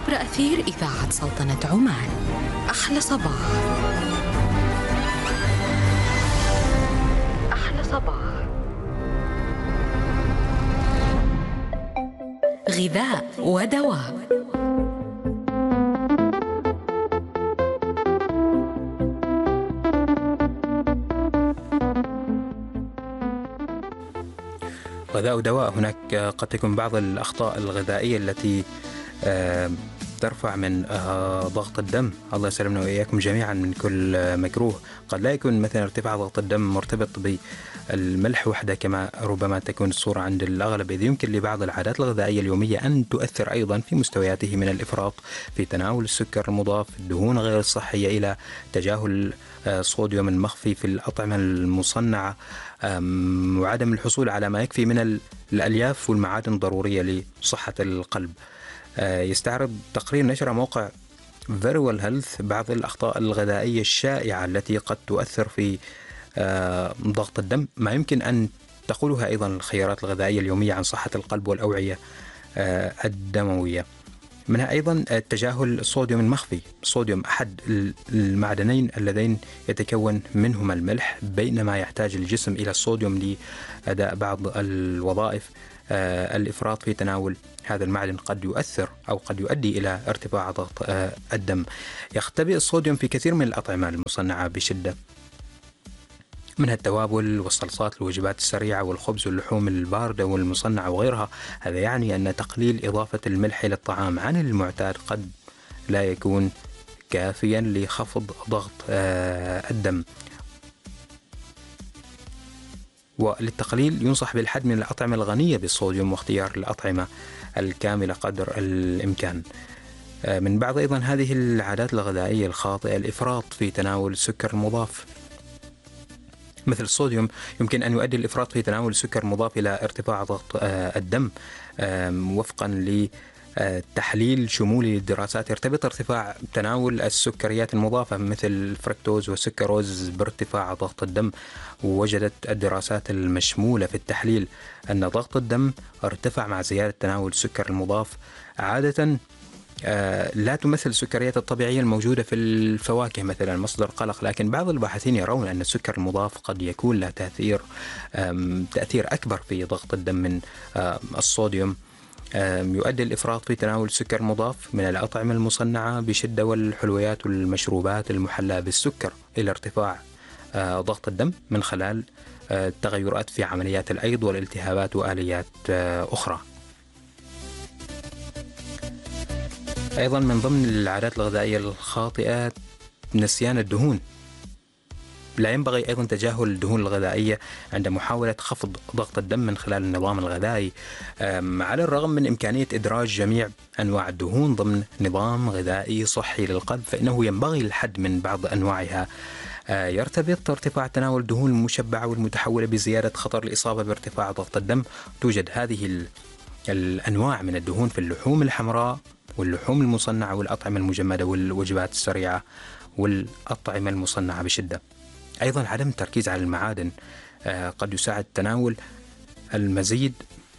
عبر أثير إذاعة سلطنة عمان. أحلى صباح. أحلى صباح. غذاء ودواء. غذاء ودواء. هناك قد تكون بعض الأخطاء الغذائية التي ترفع من ضغط الدم. الله يسلمنا وإياكم جميعا من كل مكروه. قد لا يكون مثلا ارتفاع ضغط الدم مرتبط بالملح وحده كما ربما تكون الصورة عند الأغلب، إذ يمكن لبعض العادات الغذائية اليومية أن تؤثر أيضا في مستوياته، من الإفراط في تناول السكر المضاف، الدهون غير الصحية، إلى تجاهل الصوديوم المخفي في الأطعمة المصنعة، وعدم الحصول على ما يكفي من الألياف والمعادن الضرورية لصحة القلب. يستعرض تقرير نشر موقع Verywell Health بعض الأخطاء الغذائية الشائعة التي قد تؤثر في ضغط الدم، ما يمكن أن تقولها أيضا الخيارات الغذائية اليومية عن صحة القلب والأوعية الدموية. منها أيضا تجاهل الصوديوم المخفي. الصوديوم أحد المعدنين اللذين يتكون منهما الملح، بينما يحتاج الجسم إلى الصوديوم لأداء بعض الوظائف. الإفراط في تناول هذا المعدن قد يؤثر أو قد يؤدي إلى ارتفاع ضغط الدم. يختبئ الصوديوم في كثير من الأطعمة المصنعة بشدة، منها التوابل والصلصات، الوجبات السريعة، والخبز واللحوم الباردة والمصنعة وغيرها. هذا يعني أن تقليل إضافة الملح إلى الطعام عن المعتاد قد لا يكون كافيا لخفض ضغط الدم. وللتقليل ينصح بالحد من الأطعمة الغنية بالصوديوم واختيار الأطعمة الكاملة قدر الإمكان. من بعض أيضا هذه العادات الغذائية الخاطئة الإفراط في تناول السكر المضاف. مثل الصوديوم يمكن أن يؤدي الإفراط في تناول السكر المضاف إلى ارتفاع ضغط الدم. وفقا لتحليل شمولي للدراسات، يرتبط ارتفاع تناول السكريات المضافة مثل الفركتوز والسكروز بارتفاع ضغط الدم. ووجدت الدراسات المشمولة في التحليل أن ضغط الدم ارتفع مع زيادة تناول السكر المضاف. عادة لا تمثل السكريات الطبيعية الموجودة في الفواكه مثلا مصدر قلق، لكن بعض الباحثين يرون أن السكر المضاف قد يكون له تأثير أكبر في ضغط الدم من الصوديوم. يؤدي الإفراط في تناول السكر المضاف من الأطعمة المصنعة بشدة والحلويات والمشروبات المحلاة بالسكر إلى ارتفاع ضغط الدم من خلال تغيرات في عمليات الأيض والالتهابات وآليات أخرى. أيضا من ضمن العادات الغذائية الخاطئة نسيان الدهون. لا ينبغي أيضا تجاهل الدهون الغذائية عند محاولة خفض ضغط الدم من خلال النظام الغذائي. على الرغم من إمكانية إدراج جميع أنواع الدهون ضمن نظام غذائي صحي للقلب، فإنه ينبغي الحد من بعض أنواعها. يرتبط ارتفاع تناول الدهون المشبعة والمتحولة بزيادة خطر الإصابة بارتفاع ضغط الدم. توجد هذه الأنواع من الدهون في اللحوم الحمراء واللحوم المصنعة والأطعمة المجمدة والوجبات السريعة والأطعمة المصنعة بشدة. أيضا عدم التركيز على المعادن قد يساعد تناول المزيد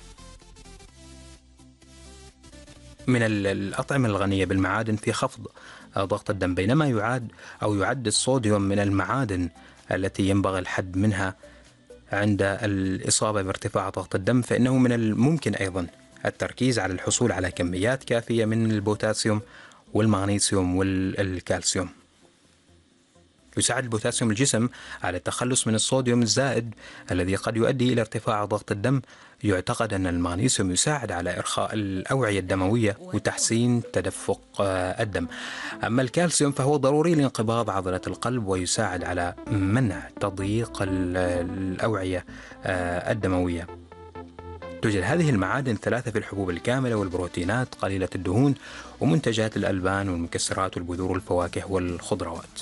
من الأطعمة الغنية بالمعادن في خفض ضغط الدم، بينما يعد الصوديوم من المعادن التي ينبغي الحد منها عند الإصابة بارتفاع ضغط الدم. فإنه من الممكن أيضا التركيز على الحصول على كميات كافية من البوتاسيوم والمغنيسيوم والكالسيوم. يساعد البوتاسيوم الجسم على التخلص من الصوديوم الزائد الذي قد يؤدي إلى ارتفاع ضغط الدم. يعتقد أن المغنيسيوم يساعد على إرخاء الأوعية الدموية وتحسين تدفق الدم. أما الكالسيوم فهو ضروري لانقباض عضلة القلب ويساعد على منع تضييق الأوعية الدموية. توجد هذه المعادن ثلاثة في الحبوب الكاملة والبروتينات قليلة الدهون ومنتجات الألبان والمكسرات والبذور والفواكه والخضروات.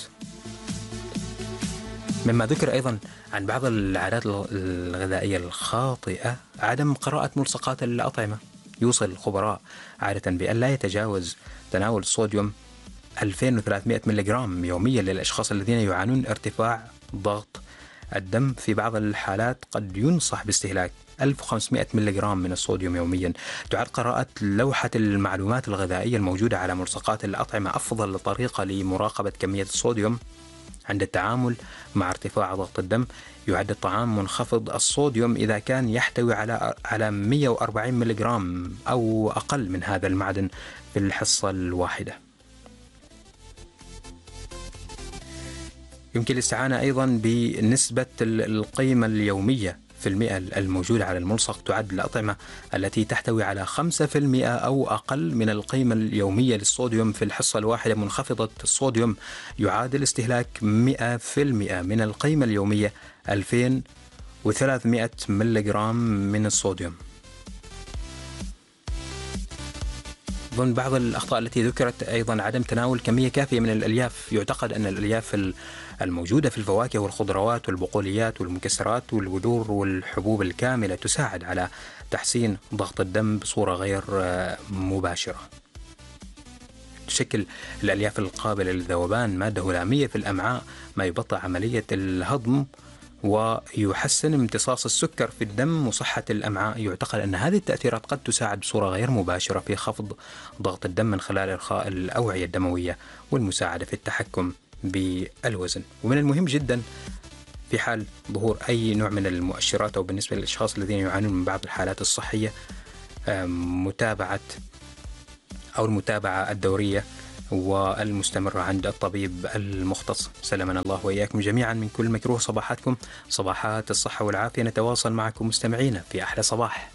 مما ذكر أيضا عن بعض العادات الغذائية الخاطئة عدم قراءة ملصقات الأطعمة. يوصل الخبراء عادة بأن لا يتجاوز تناول الصوديوم 2300 ملغ يوميا للأشخاص الذين يعانون ارتفاع ضغط الدم. في بعض الحالات قد ينصح باستهلاك 1500 ملغ من الصوديوم يوميا. تعد قراءة لوحة المعلومات الغذائية الموجودة على ملصقات الأطعمة أفضل طريقة لمراقبة كمية الصوديوم عند التعامل مع ارتفاع ضغط الدم. يعد الطعام منخفض الصوديوم إذا كان يحتوي على 140 ملغ أو أقل من هذا المعدن في الحصة الواحدة. يمكن الاستعانة أيضا بنسبة القيمة اليومية في المئة الموجودة على الملصق. تعد الأطعمة التي تحتوي على 5% أو أقل من القيمة اليومية للصوديوم في الحصة الواحدة منخفضة الصوديوم يعادل استهلاك 100% من القيمة اليومية 2300 ملغ من الصوديوم. ضمن بعض الأخطاء التي ذكرت أيضا عدم تناول كمية كافية من الألياف. يعتقد أن الألياف الموجودة في الفواكه والخضروات والبقوليات والمكسرات والبذور والحبوب الكاملة تساعد على تحسين ضغط الدم بصورة غير مباشرة. تشكل الألياف القابلة للذوبان مادة هلامية في الأمعاء ما يبطئ عملية الهضم ويحسن امتصاص السكر في الدم وصحة الأمعاء. يعتقد أن هذه التأثيرات قد تساعد بصورة غير مباشرة في خفض ضغط الدم من خلال إرخاء الأوعية الدموية والمساعدة في التحكم بالوزن. ومن المهم جدا في حال ظهور أي نوع من المؤشرات أو بالنسبة للأشخاص الذين يعانون من بعض الحالات الصحية المتابعة الدورية والمستمرة عند الطبيب المختص. سلمنا الله وإياكم جميعا من كل مكروه. صباحاتكم صباحات الصحة والعافية. نتواصل معكم مستمعينا في أحلى صباح.